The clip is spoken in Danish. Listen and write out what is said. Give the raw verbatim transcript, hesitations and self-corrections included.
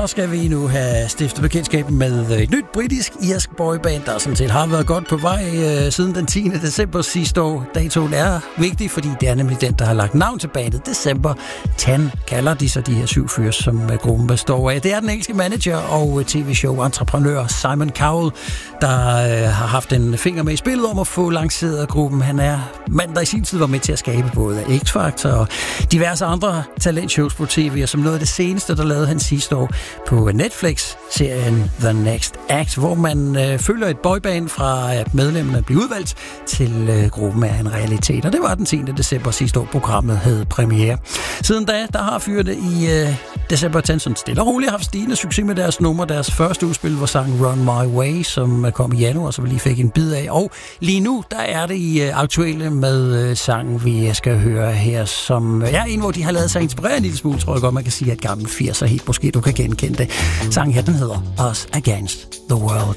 så skal vi nu have stiftet bekendtskab med et nyt britisk-irsk boyband, der sådan set har været godt på vej øh, siden den tiende december sidste år. Datoen er vigtig, fordi det er nemlig den, der har lagt navn til bandet. December Tan kalder de så de her syv fyrs, som øh, gruppen består af. Det er den engelske manager og tv-show-entreprenør Simon Cowell, der øh, har haft en finger med i spillet om at få lanceret gruppen. Han er mand, der i sin tid var med til at skabe både X-Factor og diverse andre talentshows på tv, og som noget af det seneste, der lavede han sidste år på Netflix-serien The Next Act, hvor man øh, følger et boyband fra at medlemmerne bliver udvalgt til øh, gruppen er en realitet. Og det var den tiende december sidste år, programmet havde premiere. Siden da, der har fyrene i øh, December Tanson stille og roligt haft stigende succes med deres nummer. Deres første udspil var sangen Run My Way, som kom i januar, så vi lige fik en bid af. Og lige nu, der er det i øh, aktuelle med øh, sangen, vi skal høre her, som er en, hvor de har lavet sig inspirere en lille smule, tror jeg godt, man kan sige, at gammel firser helt måske du kan genkende det. Sangen her, den hedder Us Against the World.